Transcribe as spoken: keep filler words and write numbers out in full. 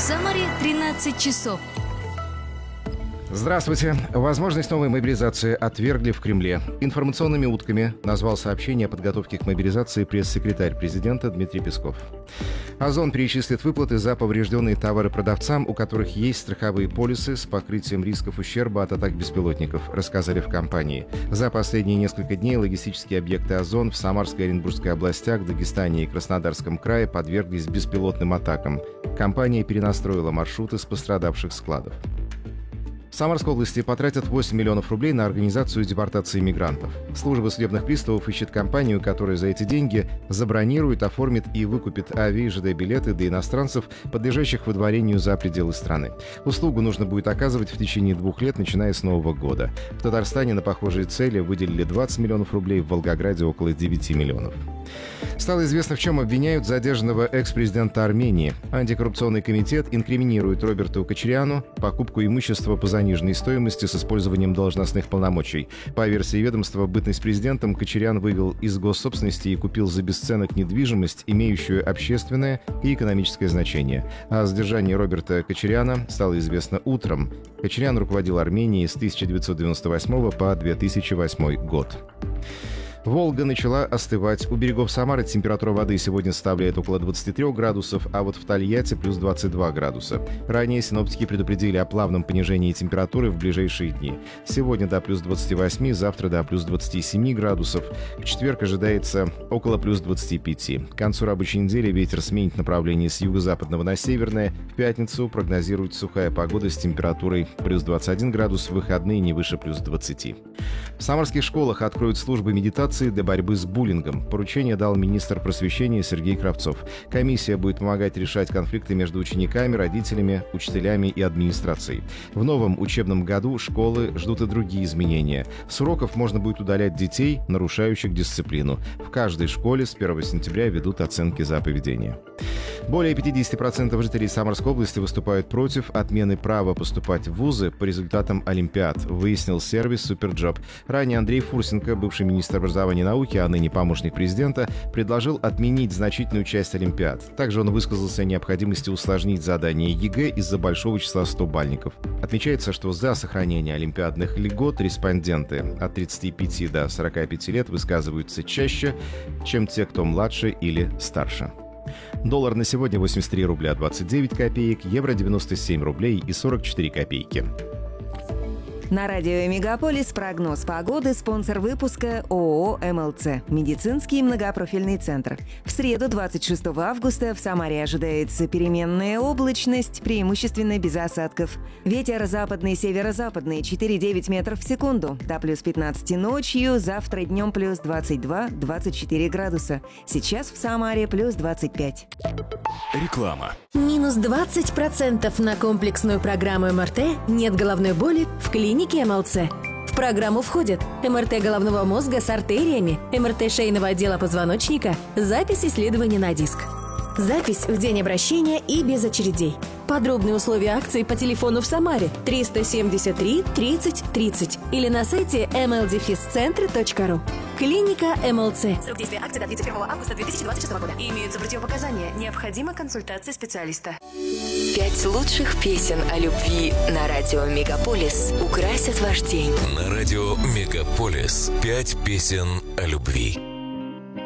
Самаре тринадцать часов. Здравствуйте. Возможность новой мобилизации отвергли в Кремле. Информационными утками назвал сообщение о подготовке к мобилизации пресс-секретарь президента Дмитрий Песков. Озон перечислит выплаты за поврежденные товары продавцам, у которых есть страховые полисы с покрытием рисков ущерба от атак беспилотников, рассказали в компании. За последние несколько дней логистические объекты Озон в Самарской и Оренбургской областях, Дагестане и Краснодарском крае подверглись беспилотным атакам. Компания перенастроила маршруты с пострадавших складов. В Самарской области потратят восемь миллионов рублей на организацию депортации мигрантов. Служба судебных приставов ищет компанию, которая за эти деньги забронирует, оформит и выкупит ави- и ЖД-билеты для иностранцев, подлежащих выдворению за пределы страны. Услугу нужно будет оказывать в течение двух лет, начиная с Нового года. В Татарстане на похожие цели выделили двадцать миллионов рублей, в Волгограде около девяти миллионов. Стало известно, в чем обвиняют задержанного экс-президента Армении. Антикоррупционный комитет инкриминирует Роберту Кочаряну покупку имущества по заниженной стоимости с использованием должностных полномочий. По версии ведомства, бытность президентом Кочарян вывел из госсобственности и купил за бесценок недвижимость, имеющую общественное и экономическое значение. О задержании Роберта Кочаряна стало известно утром. Кочарян руководил Арменией с тысяча девятьсот девяносто восьмого по две тысячи восьмой год. Волга начала остывать. У берегов Самары температура воды сегодня составляет около двадцати трёх градусов, а вот в Тольятти плюс двадцать два градуса. Ранее синоптики предупредили о плавном понижении температуры в ближайшие дни. Сегодня до плюс двадцати восьми, завтра до плюс двадцати семи градусов. В четверг ожидается около плюс двадцати пяти. К концу рабочей недели ветер сменит направление с юго-западного на северное. В пятницу прогнозируется сухая погода с температурой плюс двадцать один градус, в выходные не выше плюс двадцати. В самарских школах откроют службы медитации для борьбы с буллингом. Поручение дал министр просвещения Сергей Кравцов. Комиссия будет помогать решать конфликты между учениками, родителями, учителями и администрацией. В новом учебном году школы ждут и другие изменения. С уроков можно будет удалять детей, нарушающих дисциплину. В каждой школе с первого сентября ведут оценки за поведение. Более пятьдесят процентов жителей Самарской области выступают против отмены права поступать в вузы по результатам олимпиад, выяснил сервис «Суперджоп». Ранее Андрей Фурсенко, бывший министр образования и науки, а ныне помощник президента, предложил отменить значительную часть олимпиад. Также он высказался о необходимости усложнить задание ЕГЭ из-за большого числа стобальников. Отмечается, что за сохранение олимпиадных льгот респонденты от тридцати пяти до сорока пяти лет высказываются чаще, чем те, кто младше или старше. Доллар на сегодня восемьдесят три рубля двадцать девять копеек, евро девяносто семь рублей и сорок четыре копейки. На радио «Мегаполис» прогноз погоды, спонсор выпуска ООО «МЛЦ» – медицинский многопрофильный центр. В среду, двадцать шестого августа, в Самаре ожидается переменная облачность, преимущественно без осадков. Ветер западный, северо-западный – четыре девять метров в секунду, до плюс пятнадцати ночью, завтра днем плюс двадцать два - двадцать четыре градуса. Сейчас в Самаре плюс двадцать пять. Реклама. Минус двадцать процентов на комплексную программу эм эр тэ «Нет головной боли» в клинике эм эл цэ. В программу входят эм эр тэ головного мозга с артериями, эм эр тэ шейного отдела позвоночника, запись исследования на диск. Запись в день обращения и без очередей. Подробные условия акции по телефону в Самаре триста семьдесят три тридцать тридцать или на сайте эм эл дефис центр точка ру. Клиника эм эл цэ. Срок действия акции до тридцать первого августа две тысячи двадцать шестого года. Имеются противопоказания. Необходима консультация специалиста. Пять лучших песен о любви на радио «Мегаполис» украсят ваш день. На радио «Мегаполис» пять песен о любви.